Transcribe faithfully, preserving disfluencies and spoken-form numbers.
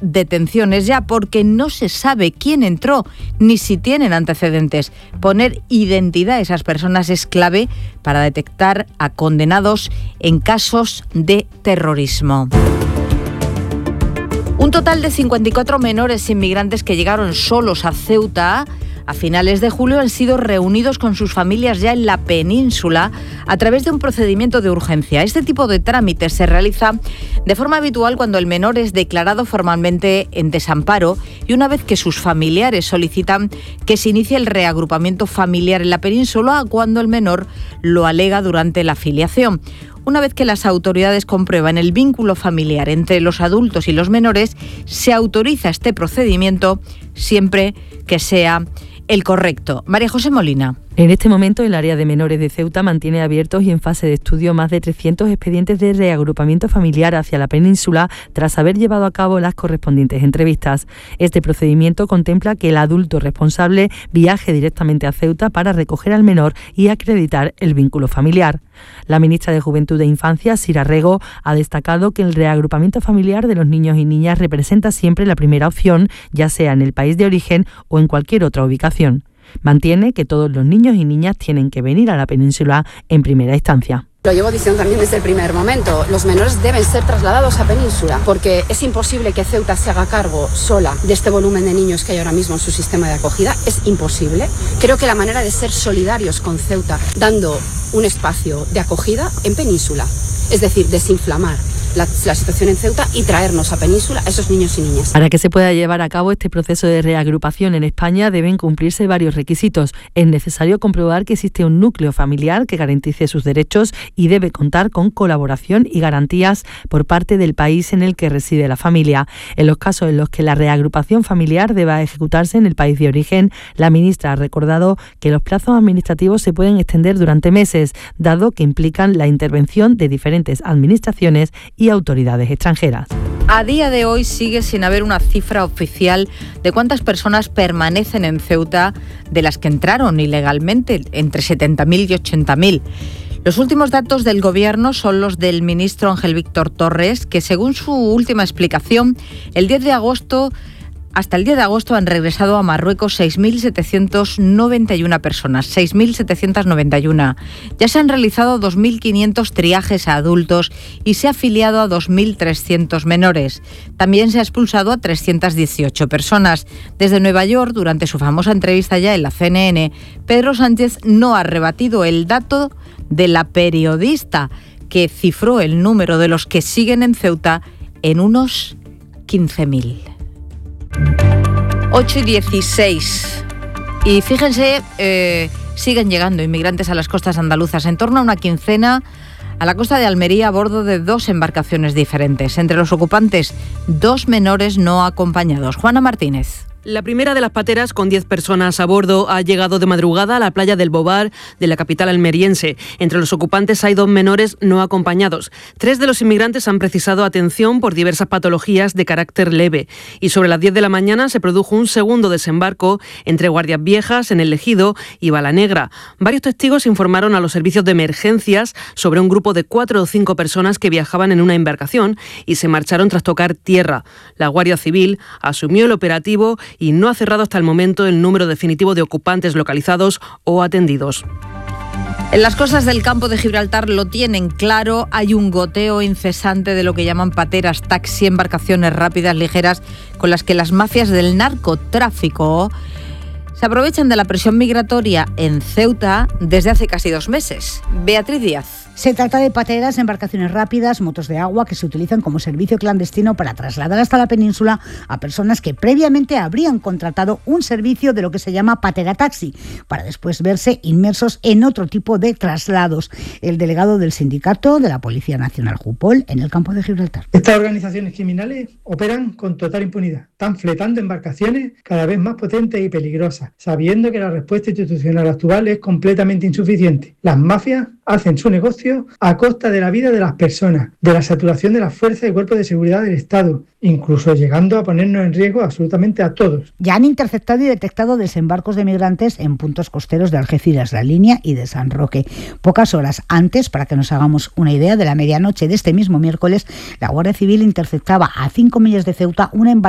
detenciones ya, porque no se sabe quién entró ni si tienen antecedentes. Poner identidad a esas personas es clave para detectar a condenados en casos de terrorismo. Un total de cincuenta y cuatro menores inmigrantes que llegaron solos a Ceuta a finales de julio han sido reunidos con sus familias ya en la península a través de un procedimiento de urgencia. Este tipo de trámite se realiza de forma habitual cuando el menor es declarado formalmente en desamparo y una vez que sus familiares solicitan que se inicie el reagrupamiento familiar en la península, cuando el menor lo alega durante la filiación. Una vez que las autoridades comprueban el vínculo familiar entre los adultos y los menores, se autoriza este procedimiento siempre que sea el correcto. María José Molina. En este momento, el área de menores de Ceuta mantiene abiertos y en fase de estudio más de trescientos expedientes de reagrupamiento familiar hacia la península tras haber llevado a cabo las correspondientes entrevistas. Este procedimiento contempla que el adulto responsable viaje directamente a Ceuta para recoger al menor y acreditar el vínculo familiar. La ministra de Juventud e Infancia, Sira Rego, ha destacado que el reagrupamiento familiar de los niños y niñas representa siempre la primera opción, ya sea en el país de origen o en cualquier otra ubicación. Mantiene que todos los niños y niñas tienen que venir a la península en primera instancia. Lo llevo diciendo también desde el primer momento, los menores deben ser trasladados a península porque es imposible que Ceuta se haga cargo sola de este volumen de niños que hay ahora mismo en su sistema de acogida, es imposible. Creo que la manera de ser solidarios con Ceuta, dando un espacio de acogida en península, es decir, desinflamar La, la situación en Ceuta y traernos a península a esos niños y niñas. Para que se pueda llevar a cabo este proceso de reagrupación en España deben cumplirse varios requisitos. Es necesario comprobar que existe un núcleo familiar que garantice sus derechos y debe contar con colaboración y garantías por parte del país en el que reside la familia. En los casos en los que la reagrupación familiar deba ejecutarse en el país de origen, la ministra ha recordado que los plazos administrativos se pueden extender durante meses, dado que implican la intervención de diferentes administraciones y autoridades extranjeras. A día de hoy sigue sin haber una cifra oficial de cuántas personas permanecen en Ceuta de las que entraron ilegalmente, entre setenta mil y ochenta mil. Los últimos datos del Gobierno son los del ministro Ángel Víctor Torres, que según su última explicación, el diez de agosto... Hasta el diez de agosto han regresado a Marruecos seis mil setecientas noventa y una personas, seis mil setecientas noventa y una. Ya se han realizado dos mil quinientos triajes a adultos y se ha afiliado a dos mil trescientos menores. También se ha expulsado a trescientas dieciocho personas. Desde Nueva York, durante su famosa entrevista ya en la C N N, Pedro Sánchez no ha rebatido el dato de la periodista que cifró el número de los que siguen en Ceuta en unos quince mil. ocho y dieciséis. Y fíjense, eh, siguen llegando inmigrantes a las costas andaluzas, en torno a una quincena a la costa de Almería a bordo de dos embarcaciones diferentes. Entre los ocupantes, dos menores no acompañados. Juana Martínez. La primera de las pateras, con diez personas a bordo, ha llegado de madrugada a la playa del Bobar de la capital almeriense. Entre los ocupantes hay dos menores no acompañados. Tres de los inmigrantes han precisado atención por diversas patologías de carácter leve. Y sobre las diez de la mañana se produjo un segundo desembarco entre Guardias Viejas, en El Ejido, y Balanegra. Varios testigos informaron a los servicios de emergencias sobre un grupo de cuatro o cinco personas que viajaban en una embarcación y se marcharon tras tocar tierra. La Guardia Civil asumió el operativo y no ha cerrado hasta el momento el número definitivo de ocupantes localizados o atendidos. En las costas del campo de Gibraltar lo tienen claro, hay un goteo incesante de lo que llaman pateras, taxi, embarcaciones rápidas, ligeras, con las que las mafias del narcotráfico se aprovechan de la presión migratoria en Ceuta desde hace casi dos meses. Beatriz Díaz. Se trata de pateras, embarcaciones rápidas, motos de agua que se utilizan como servicio clandestino para trasladar hasta la península a personas que previamente habrían contratado un servicio de lo que se llama patera taxi, para después verse inmersos en otro tipo de traslados. El delegado del sindicato de la Policía Nacional, Jupol, en el campo de Gibraltar. Estas organizaciones criminales operan con total impunidad, están fletando embarcaciones cada vez más potentes y peligrosas, sabiendo que la respuesta institucional actual es completamente insuficiente. Las mafias hacen su negocio a costa de la vida de las personas, de la saturación de las fuerzas y cuerpos de seguridad del Estado, incluso llegando a ponernos en riesgo absolutamente a todos. Ya han interceptado y detectado desembarcos de migrantes en puntos costeros de Algeciras, La Línea y de San Roque. Pocas horas antes, para que nos hagamos una idea, de la medianoche de este mismo miércoles, la Guardia Civil interceptaba a cinco millas de Ceuta una embarcación